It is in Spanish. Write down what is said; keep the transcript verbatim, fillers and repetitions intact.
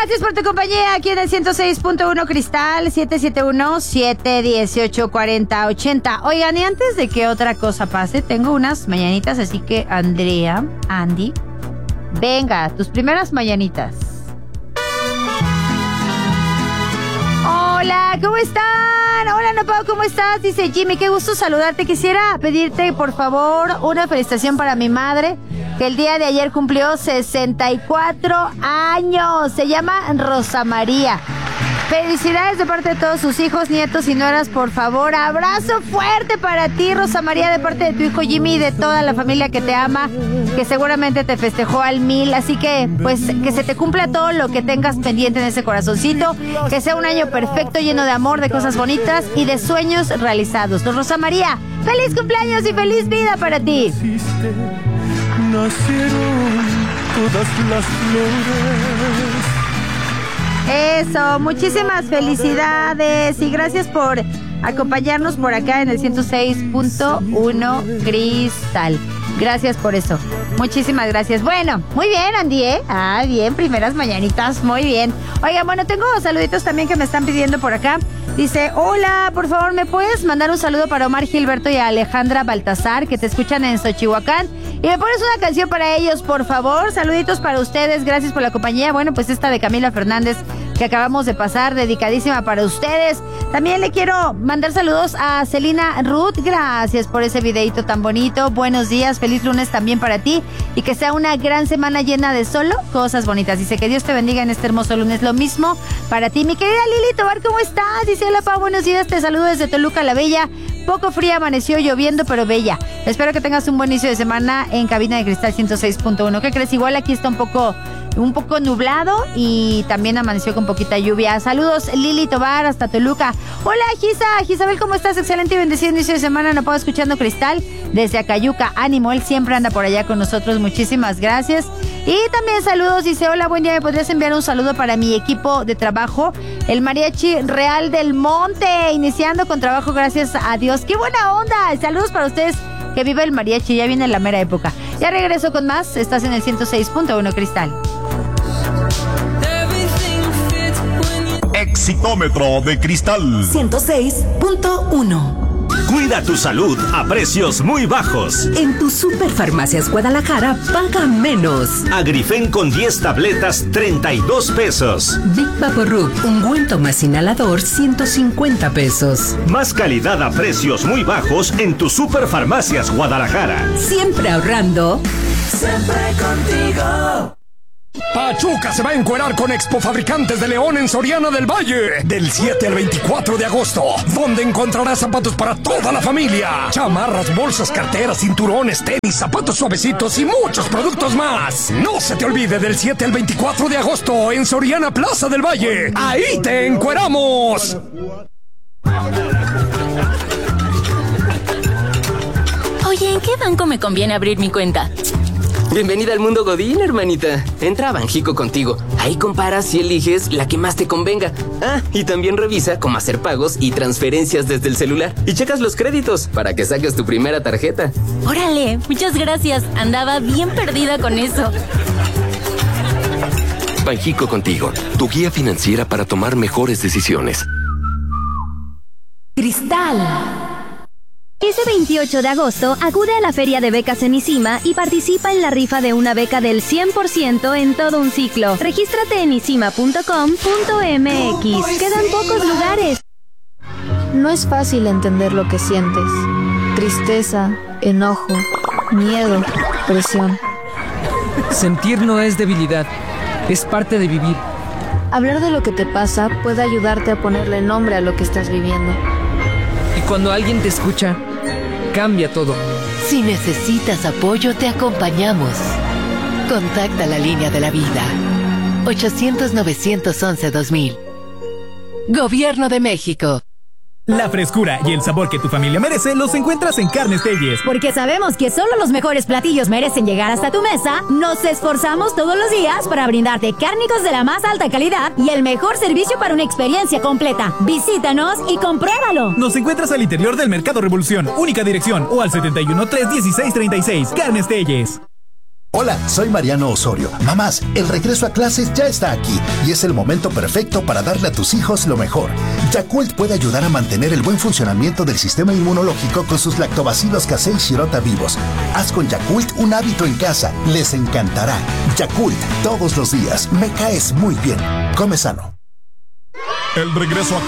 Gracias por tu compañía aquí en el ciento seis punto uno Cristal, siete siete uno, siete uno ocho, cuatro cero ocho cero. Oigan, y antes de que otra cosa pase, tengo unas mañanitas, así que Andrea, Andy, venga, tus primeras mañanitas. Hola, ¿cómo están? Hola, Napao, ¿cómo estás? Dice Jimmy, qué gusto saludarte. Quisiera pedirte, por favor, una felicitación para mi madre, que el día de ayer cumplió sesenta y cuatro años. Se llama Rosa María. Felicidades de parte de todos sus hijos, nietos y nueras, por favor. Abrazo fuerte para ti, Rosa María, de parte de tu hijo Jimmy y de toda la familia que te ama, que seguramente te festejó al mil. Así que, pues, que se te cumpla todo lo que tengas pendiente en ese corazoncito. Que sea un año perfecto, lleno de amor, de cosas bonitas y de sueños realizados. Rosa María, feliz cumpleaños y feliz vida para ti. Nacieron todas las flores. Eso, muchísimas felicidades y gracias por acompañarnos por acá en el ciento seis punto uno Cristal. Gracias por eso. Muchísimas gracias. Bueno, muy bien, Andy, ¿eh? Ah, bien, primeras mañanitas, muy bien. Oigan, bueno, tengo saluditos también que me están pidiendo por acá. Dice, hola, por favor, ¿me puedes mandar un saludo para Omar Gilberto y a Alejandra Baltasar, que te escuchan en Xochihuacán? Y me pones una canción para ellos, por favor. Saluditos para ustedes, gracias por la compañía. Bueno, pues esta de Camila Fernández que acabamos de pasar, dedicadísima para ustedes. También le quiero mandar saludos a Celina Ruth, gracias por ese videito tan bonito. Buenos días, feliz lunes también para ti y que sea una gran semana llena de solo cosas bonitas. Dice que Dios te bendiga en este hermoso lunes. Lo mismo para ti, mi querida Lili Tobar, ¿cómo estás? Dice, hola, Pa, buenos días, te saludo desde Toluca la Bella. Poco fría, amaneció lloviendo, pero bella. Espero que tengas un buen inicio de semana en Cabina de Cristal ciento seis punto uno. ¿Qué crees? Igual aquí está un poco... un poco nublado y también amaneció con poquita lluvia. Saludos, Lili Tobar, hasta Toluca. Hola, Gisa, Gisabel, ¿cómo estás? Excelente y bendecido inicio de semana. No puedo escuchando Cristal desde Acayuca. Ánimo, él siempre anda por allá con nosotros. Muchísimas gracias. Y también saludos, dice, hola, buen día. ¿Me podrías enviar un saludo para mi equipo de trabajo? El Mariachi Real del Monte, iniciando con trabajo, gracias a Dios. ¡Qué buena onda! Saludos para ustedes. Que vive el mariachi, ya viene la mera época. Ya regreso con más. Estás en el ciento seis punto uno Cristal. Exitómetro de Cristal ciento seis punto uno. Cuida tu salud a precios muy bajos. En tu Superfarmacias Guadalajara paga menos. Agrifen con diez tabletas, treinta y dos pesos. Big Vaporub, ungüento más inhalador, ciento cincuenta pesos. Más calidad a precios muy bajos en tu Superfarmacias Guadalajara. Siempre ahorrando. Siempre contigo. Pachuca se va a encuerar con Expo Fabricantes de León en Soriana del Valle del siete al veinticuatro de agosto, donde encontrarás zapatos para toda la familia, chamarras, bolsas, carteras, cinturones, tenis, zapatos suavecitos y muchos productos más. No se te olvide, del siete al veinticuatro de agosto en Soriana Plaza del Valle. ¡Ahí te encueramos! Oye, ¿en qué banco me conviene abrir mi cuenta? Bienvenida al mundo Godín, hermanita. Entra a Banjico Contigo. Ahí comparas y eliges la que más te convenga. Ah, y también revisa cómo hacer pagos y transferencias desde el celular. Y checas los créditos para que saques tu primera tarjeta. Órale, muchas gracias. Andaba bien perdida con eso. Banjico Contigo, tu guía financiera para tomar mejores decisiones. Cristal. Este veintiocho de agosto, acude a la Feria de Becas en ICIMA y participa en la rifa de una beca del cien por ciento en todo un ciclo. Regístrate en isima punto com punto m x. Quedan pocos lugares. No es fácil entender lo que sientes. Tristeza, enojo, miedo, presión. Sentir no es debilidad, es parte de vivir. Hablar de lo que te pasa puede ayudarte a ponerle nombre a lo que estás viviendo. Y cuando alguien te escucha, cambia todo. Si necesitas apoyo, te acompañamos. Contacta la línea de la vida. ochocientos, novecientos once, dos mil. Gobierno de México. La frescura y el sabor que tu familia merece los encuentras en Carnes Telles. Porque sabemos que solo los mejores platillos merecen llegar hasta tu mesa, nos esforzamos todos los días para brindarte cárnicos de la más alta calidad y el mejor servicio para una experiencia completa. Visítanos y compruébalo. Nos encuentras al interior del Mercado Revolución, única dirección, o al setenta y uno, tres dieciséis, treinta y seis. Carnes Telles. Hola, soy Mariano Osorio. Mamás, el regreso a clases ya está aquí y es el momento perfecto para darle a tus hijos lo mejor. Yakult puede ayudar a mantener el buen funcionamiento del sistema inmunológico con sus lactobacilos casei shirota vivos. Haz con Yakult un hábito en casa. Les encantará. Yakult, todos los días. Me caes muy bien. Come sano. El regreso a